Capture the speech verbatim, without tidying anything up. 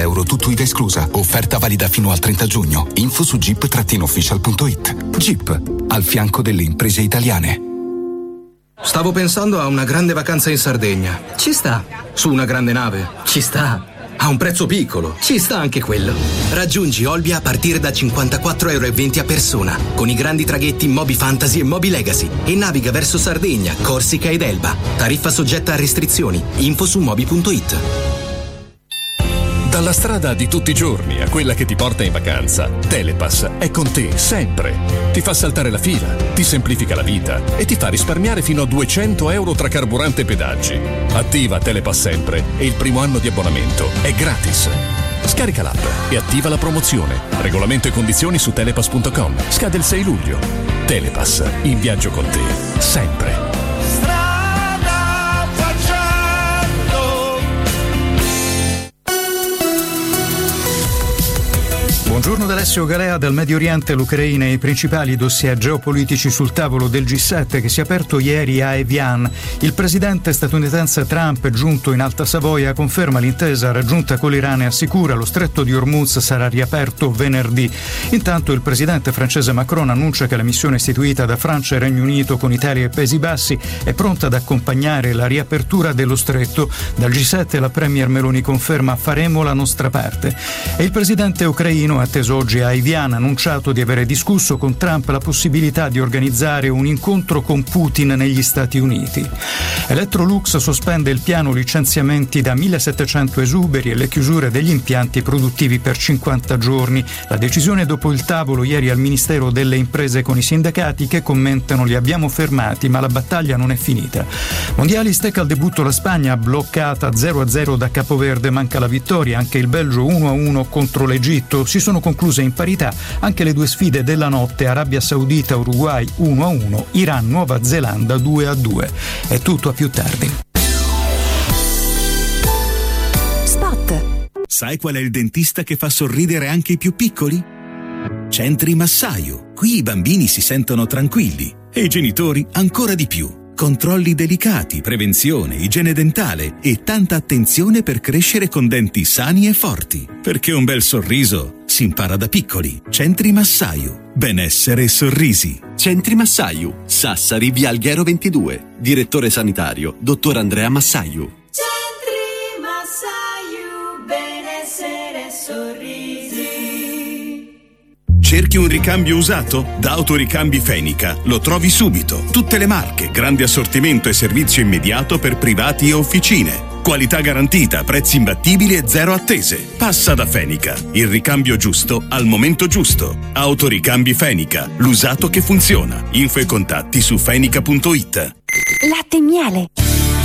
euro, tutto I V A esclusa. Offerta valida fino al trenta giugno. Info su jeep official punto it. Jeep, al fianco delle imprese italiane. Stavo pensando a una grande vacanza in Sardegna. Ci sta. Su una grande nave. Ci sta. A un prezzo piccolo. Ci sta anche quello. Raggiungi Olbia a partire da cinquantaquattro euro e venti a persona, con i grandi traghetti Moby Fantasy e Moby Legacy, e naviga verso Sardegna, Corsica ed Elba. Tariffa soggetta a restrizioni. Info su moby punto it. Dalla strada di tutti i giorni a quella che ti porta in vacanza, Telepass è con te sempre. Ti fa saltare la fila, ti semplifica la vita e ti fa risparmiare fino a duecento euro tra carburante e pedaggi. Attiva Telepass sempre e il primo anno di abbonamento è gratis. Scarica l'app e attiva la promozione. Regolamento e condizioni su telepass punto com. Scade il sei luglio. Telepass, in viaggio con te, sempre. Buongiorno da Alessio Galea. Dal Medio Oriente, l'Ucraina e i principali dossier geopolitici sul tavolo del G sette che si è aperto ieri a Evian. Il presidente statunitense Trump, giunto in Alta Savoia, conferma l'intesa raggiunta con l'Iran e assicura lo stretto di Hormuz sarà riaperto venerdì. Intanto il presidente francese Macron annuncia che la missione istituita da Francia e Regno Unito con Italia e Paesi Bassi è pronta ad accompagnare la riapertura dello stretto. Dal G sette la premier Meloni conferma: faremo la nostra parte. E il presidente ucraino, atteso oggi a Evian, ha annunciato di avere discusso con Trump la possibilità di organizzare un incontro con Putin negli Stati Uniti. Electrolux sospende il piano licenziamenti da millesettecento esuberi e le chiusure degli impianti produttivi per cinquanta giorni. La decisione dopo il tavolo ieri al Ministero delle Imprese con i sindacati, che commentano: li abbiamo fermati ma la battaglia non è finita. Mondiali, stecca al debutto la Spagna, bloccata zero a zero da Capoverde, manca la vittoria, anche il Belgio uno a uno contro l'Egitto. Si sono concluse in parità anche le due sfide della notte: Arabia Saudita Uruguay uno a uno, Iran Nuova Zelanda due a due. È tutto, a più tardi. Spot. Sai qual è il dentista che fa sorridere anche i più piccoli? Centri Massaio. Qui i bambini si sentono tranquilli e i genitori ancora di più. Controlli delicati, prevenzione, igiene dentale e tanta attenzione per crescere con denti sani e forti. Perché un bel sorriso si impara da piccoli. Centri Massaio. Benessere e sorrisi. Centri Massaio. Sassari, via Alghero ventidue. Direttore sanitario, dottor Andrea Massaio. Centri Massaio. Benessere e sorrisi. Cerchi un ricambio usato? Da Autoricambi Fenica lo trovi subito. Tutte le marche, grande assortimento e servizio immediato per privati e officine. Qualità garantita, prezzi imbattibili e zero attese. Passa da Fenica, il ricambio giusto al momento giusto. Autoricambi Fenica, l'usato che funziona. Info e contatti su fenica punto it. Latte e miele.